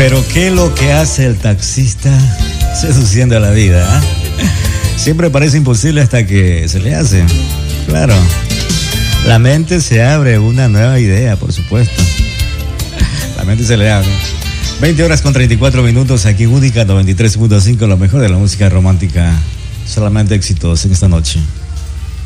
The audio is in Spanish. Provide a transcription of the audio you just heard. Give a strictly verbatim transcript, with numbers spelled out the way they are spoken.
Pero ¿qué es lo que hace el taxista seduciendo a la vida? ¿Eh? Siempre parece imposible hasta que se le hace. Claro. La mente se abre una nueva idea, por supuesto. La mente se le abre. veinte horas con treinta y cuatro minutos aquí en Única noventa y tres punto cinco, lo mejor de la música romántica. Solamente éxitos en esta noche.